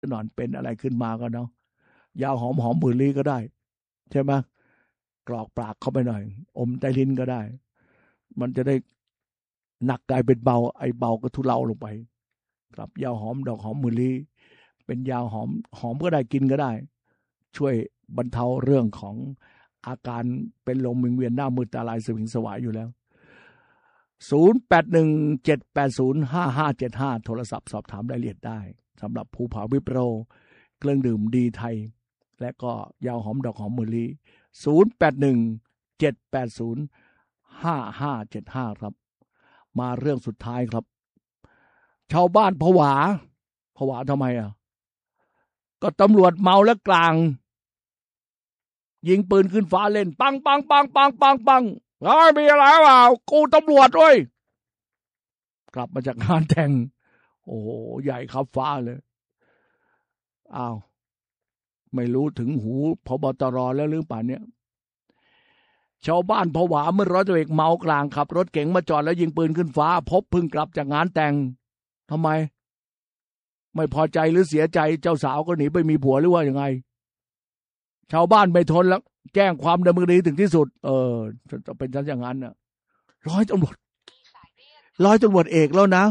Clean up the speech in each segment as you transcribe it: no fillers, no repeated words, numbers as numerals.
นอนเป็นอะไรขึ้นมาก็เนาะยาหอมหมื่นลี้ก็ได้ใช่ไหมกรอกปากเข้าไปหน่อยอมใต้ลิ้นก็ได้มันจะได้หนักกลายเป็นเบาไอ้เบาก็ทุเลาลงไปครับยาหอมดอกหอมหมื่นลี้เป็นยาหอมก็ได้กินก็ได้ช่วยบรรเทาเรื่องของอาการเป็นลมวิงเวียนหน้ามืดตาลายสวิงสวายอยู่แล้ว0817805575โทรศัพท์สอบถามรายละเอียดได้สำหรับภูผาวิปโรเครื่องดื่มดีไทยและก็ยาหอมดอกหอมหมื่นลี้0817805575ครับมาเรื่องสุดท้ายครับชาวบ้านผวาทำไมก็ตำรวจเมาและกลางยิงปืนขึ้นฟ้าเล่นปังมีอะไรเปล่ากูตำรวจด้วยกลับมาจากงานแต่งโอ้โหใหญ่ครับฟ้าเลยอ้าวไม่รู้ถึงหูผบตรแล้วหรือเปล่าเนี่ยชาวบ้านผวาเมื่อร้อยตำรวจเอกเมากลางขับรถเก๋งมาจอดแล้วยิงปืนขึ้นฟ้าพบเพิ่งกลับจากงานแต่งทำไมไม่พอใจหรือเสียใจเจ้าสาวก็หนีไปมีผัวหรือว่ายังไงชาวบ้านไม่ทนแล้วแจ้งความดำเนินคดีถึงที่สุดจะเป็นชั้นอย่างนั้นน่ะร้อยตำรวจเอกแล้วนะ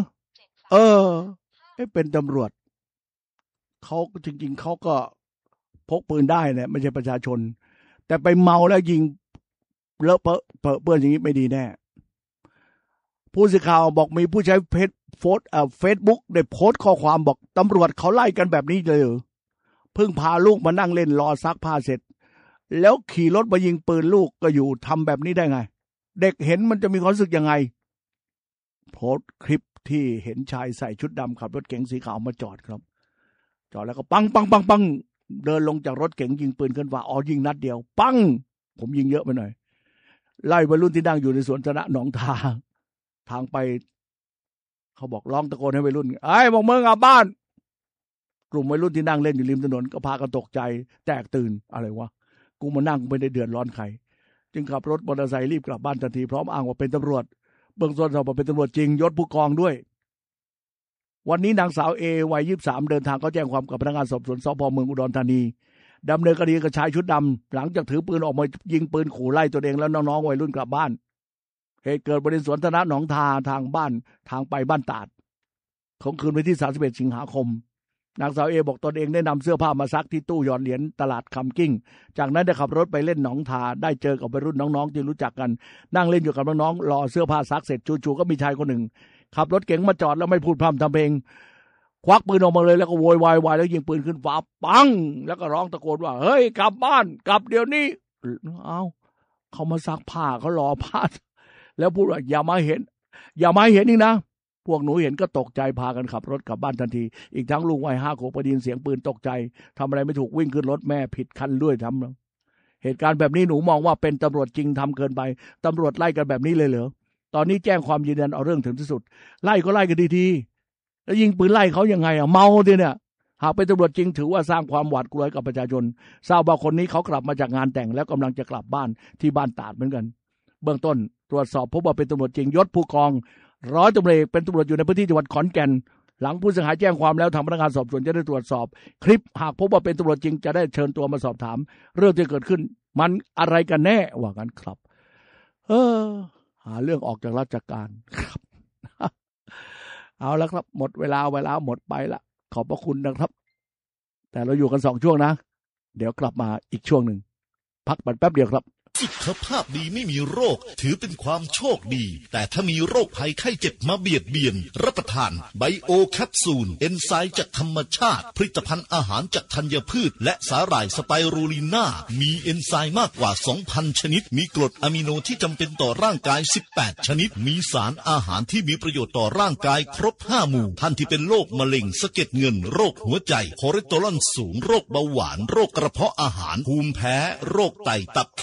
เป็นตำรวจเขาจริงๆเขาก็พกปืนได้เนี่ยไม่ใช่ประชาชนแต่ไปเมาแล้วยิงเลอะเปื้อนอย่างนี้ไม่ดีแน่ผู้สื่อข่าวบอกมีผู้ใช้เฟซบุ๊กได้โพสต์ข้อความบอกตำรวจเขาไล่กันแบบนี้เลยเพิ่งพาลูกมานั่งเล่นรอซักผ้าเสร็จแล้วขี่รถมายิงปืนลูกก็อยู่ทำแบบนี้ได้ไงเด็กเห็นมันจะมีความรู้สึกยังไงโพสต์คลิปที่เห็นชายใส่ชุดดำขับรถเก๋งสีขาวมาจอดครับจอดแล้วก็ปังเดินลงจากรถเก๋งยิงปืนขึ้นฟ้ายิงนัดเดียวปังผมยิงเยอะไปหน่อยไล่วัยรุ่นที่นั่งอยู่ในสวนสาธารณะหนองทาทางไปเขาบอกร้องตะโกนให้วัยรุ่นบอกมึงกลับบ้านกลุ่มวัยรุ่นที่นั่งเล่นอยู่ริมถนนก็พากันตกใจแตกตื่นอะไรวะกูมานั่งไม่ได้เดือดร้อนใครจึงขับรถมอเตอร์ไซค์รีบกลับบ้านทันทีพร้อมอ้างว่าเป็นตำรวจเบื้องต้นสอบว่าเป็นตำรวจจริงยศผู้กองด้วยวันนี้นางสาวเอวัย23เดินทางเขาแจ้งความกับพนักงานสอบสวนสพเมืองอุดรธานีดำเนินคดีกับชายชุดดำหลังจากถือปืนออกมายิงปืนขู่ไล่ตัวเองแล้วน้องๆวัยรุ่นกลับบ้านเหตุเกิดบริเวณสวนสาธารณะหนองทาทางไปบ้านตาดของคืนวันที่31สิงหาคมนางสาวเอบอกตนเองได้นำเสื้อผ้ามาซักที่ตู้หยอดเหรียญตลาดคำกิ้งจากนั้นได้ขับรถไปเล่นหนองทาได้เจอกับวัยรุ่นน้องๆที่รู้จักกันนั่งเล่นอยู่กับน้องๆรอเสื้อผ้าซักเสร็จจู่ๆก็มีชายคนหนึ่งขับรถเก๋งมาจอดแล้วไม่พูดพร่ำทำเพลงควักปืนออกมาเลยแล้วก็โวยวายแล้วยิงปืนขึ้นฟ้าปังแล้วก็ร้องตะโกนว่าเฮ้ยกลับบ้านกลับเดี๋ยวนี้เขามาซักผ้าเขารอผ้าแล้วพูดว่าอย่ามาเห็นนี่นะพวกหนูเห็นก็ตกใจพากันขับรถกลับบ้านทันทีอีกทั้งลูกวัย5 ขวบได้ยินเสียงปืนตกใจทำอะไรไม่ถูกวิ่งขึ้นรถแม่ผิดคันด้วยทำแล้วเหตุการณ์แบบนี้หนูมองว่าเป็นตำรวจจริงทำเกินไปตำรวจไล่กันแบบนี้เลยเหรอตอนนี้แจ้งความยืนยันเอาเรื่องถึงที่สุดไล่ก็ไล่กันดีๆแล้วยิงปืนไล่เขายังไงเมาดิเนี่ยหากเป็นตำรวจจริงถือว่าสร้างความหวาดกลัวกับประชาชนทราบว่าคนนี้เขากลับมาจากงานแต่งแล้วกำลังจะกลับบ้านที่บ้านตาดเหมือนกันเบื้องต้นตรวจสอบพบว่าเป็นตำรวจจริงยศผู้กองร้อยตำรวจเอกเป็นตำรวจอยู่ในพื้นที่จังหวัดขอนแก่นหลังผู้เสียหายแจ้งความแล้วทางพนักงานสอบสวนจะได้ตรวจสอบคลิปหากพบว่าเป็นตำรวจจริงจะได้เชิญตัวมาสอบถามเรื่องที่เกิดขึ้นมันอะไรกันแน่ว่ากันครับหาเรื่องออกจากราชการครับ เอาแล้วครับหมดเวลาหมดไปละขอบพระคุณนะครับแต่เราอยู่กัน2 ช่วงนะเดี๋ยวกลับมาอีกช่วงหนึ่งพักแป๊บเดียวครับสุขภาพดีไม่มีโรคถือเป็นความโชคดีแต่ถ้ามีโรคภัยไข้เจ็บมาเบียดเบียนรับประทานไบโอแคปซูลเอนไซม์จากธรรมชาติผลิตภัณฑ์อาหารจากธัญพืชและสาหร่ายสไปรูลิน่ามีเอนไซม์มากกว่า 2,000 ชนิดมีกรดอะมิโนที่จำเป็นต่อร่างกาย18ชนิดมีสารอาหารที่มีประโยชน์ต่อร่างกายครบ5หมู่ท่านที่เป็นโรคมะเร็งสะเก็ดเงินโรคหัวใจคอเลสเตอรอลสูงโรคเบาหวานโรคกระเพาะอาหารภูมิแพ้โรคไตตับแข็งความ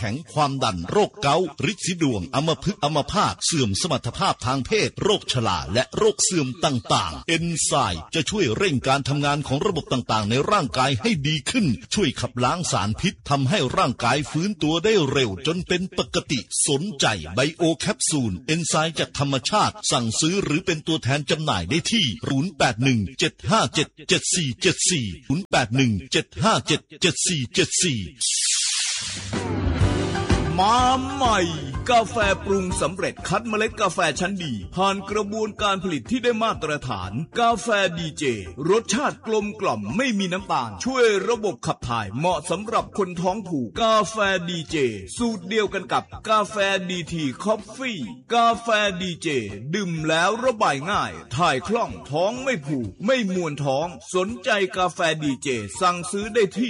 ความดันโรคเกาต์ฤทธิ์สีดวงอัมพฤกษ์อัมพาตเสื่อมสมรรถภาพทางเพศโรคชราและโรคเสื่อมต่างๆเอนไซม์จะช่วยเร่งการทำงานของระบบต่างๆในร่างกายให้ดีขึ้นช่วยขับล้างสารพิษทำให้ร่างกายฟื้นตัวได้เร็วจนเป็นปกติสนใจไบโอแคปซูลเอนไซม์จากธรรมชาติสั่งซื้อหรือเป็นตัวแทนจำหน่ายได้ที่มาใหม่กาแฟปรุงสำเร็จคัดเมล็ดกาแฟชั้นดีผ่านกระบวนการผลิตที่ได้มาตรฐานกาแฟดีเจรสชาติกลมกล่อมไม่มีน้ำตาลช่วยระบบขับถ่ายเหมาะสำหรับคนท้องผูกกาแฟดีเจสูตรเดียวกันกับกาแฟดีทีคอฟฟี่กาแฟดีเจดื่มแล้วระบายง่ายถ่ายคล่องท้องไม่ผูกไม่มวนท้องสนใจกาแฟดีเจสั่งซื้อได้ที่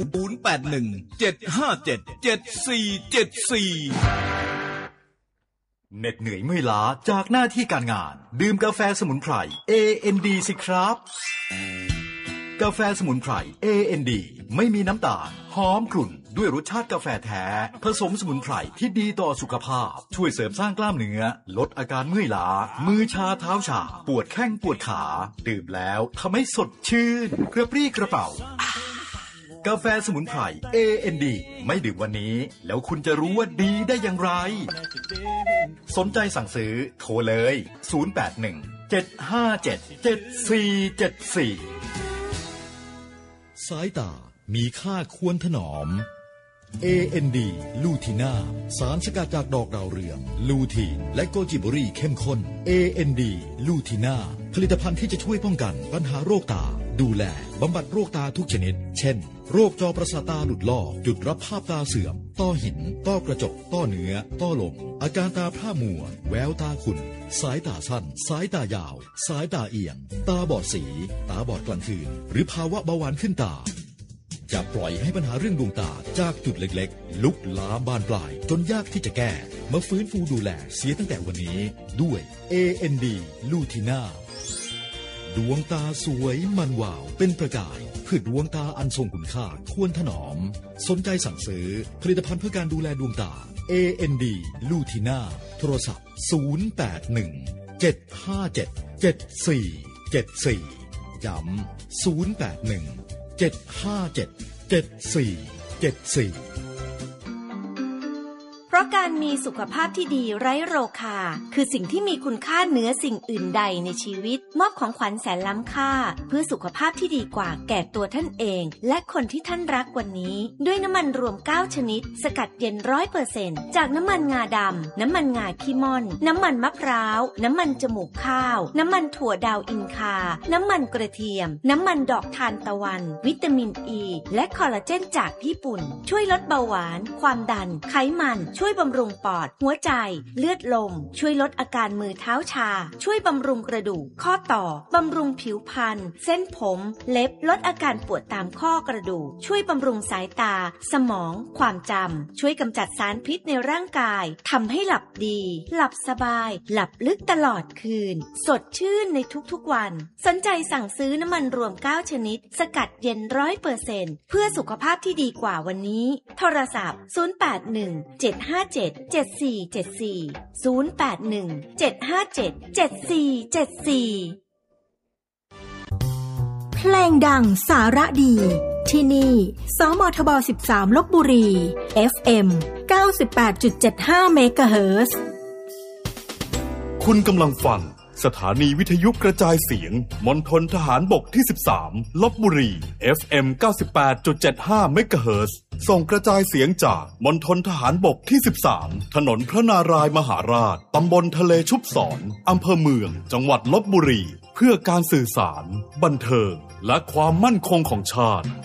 081-757-7474 เหน็ดเหนื่อยเมื่อยล้าจากหน้าที่การงานดื่มกาแฟสมุนไพร AND สิครับกาแฟสมุนไพร AND ไม่มีน้ำตาลหอมกลุ่นด้วยรสชาติกาแฟแท้ผสมสมุนไพรที่ดีต่อสุขภาพช่วยเสริมสร้างกล้ามเนื้อลดอาการเมื่อยล้ามือชาเท้าชาปวดแข้งปวดขาดื่มแล้วทำให้สดชื่นกระปรี้กระเป๋ากาแฟสมุนไพร AND ไม่ดื่มวันนี้แล้วคุณจะรู้ว่าดีได้อย่างไรสนใจสั่งซื้อโทรเลย081-757-7474 สายตามีค่าควรถนอม AND ลูทีน่าสารสกัดจากดอกดาวเรืองลูทีนและโกจิบรีเข้มข้น AND ลูทีน่าผลิตภัณฑ์ที่จะช่วยป้องกันปัญหาโรคตาดูแลบำบัดโรคตาทุกชนิดเช่นโรคจอประสาทตาหลุดลอกจุดรับภาพตาเสื่อมต้อหินต้อกระจกต้อเนื้อต้อลมอาการตาพร่ามัวแววตาขุ่นสายตาสั้นสายตายาวสายตาเอียงตาบอดสีตาบอดกลางคืนหรือภาวะเบาหวานขึ้นตาอย่าปล่อยให้ปัญหาเรื่องดวงตาจากจุดเล็กๆลุกลามบานปลายจนยากที่จะแก้มาฟื้นฟูดูแลเสียตั้งแต่วันนี้ด้วย AND ลูทีน่าดวงตาสวยมันวาวเป็นประกายเพื่อดวงตาอันทรงคุณค่าควรถนอมสนใจสั่งซื้อผลิตภัณฑ์เพื่อการดูแลดวงตา AND ลูทีน่าโทรศัพท์081-757-7474ย้ำ081-757-7474 เพราะการมีสุขภาพที่ดีไร้โรคาคือสิ่งที่มีคุณค่าเหนือสิ่งอื่นใดในชีวิตมอบของขวัญแสนล้ำค่าเพื่อสุขภาพที่ดีกว่าแก่ตัวท่านเองและคนที่ท่านรักวันนี้ด้วยน้ำมันรวม9ชนิดสกัดเย็น 100% จากน้ำมันงาดำน้ำมันงาขี้ม่อนน้ำมันมะพร้าวน้ำมันจมูกข้าวน้ำมันถั่วดาวอินคาน้ำมันกระเทียมน้ำมันดอกทานตะวันวิตามินอีและคอลลาเจนจากญี่ปุ่นช่วยลดเบาหวานความดันไขมันช่วยบำรุงปอดหัวใจเลือดลมช่วยลดอาการมือเท้าชาช่วยบำรุงกระดูกข้อต่อบำรุงผิวพรรณเส้นผมเล็บลดอาการปวดตามข้อกระดูกช่วยบำรุงสายตาสมองความจำช่วยกำจัดสารพิษในร่างกายทำให้หลับดีหลับสบายหลับลึกตลอดคืนสดชื่นในทุกๆวันสนใจสั่งซื้อน้ำมันรวม9ชนิดสกัดเย็น 100% เพื่อสุขภาพที่ดีกว่าวันนี้โทรศัพท์081-757-7474 081-757-7474 เพลงดังสาระดีที่นี่สมทบ13ลพบุรี FM 98.75 เมกะเฮิรตซ์คุณกำลังฟังสถานีวิทยุกระจายเสียงมณฑลทหารบกที่13ลพบุรี FM 98.75 เมกะเฮิรตซ์ส่งกระจายเสียงจากมณฑลทหารบกที่13ถนนพระนารายณ์มหาราชตำบลทะเลชุบศรอำเภอเมืองจังหวัดลพบุรีเพื่อการสื่อสารบันเทิงและความมั่นคงของชาติ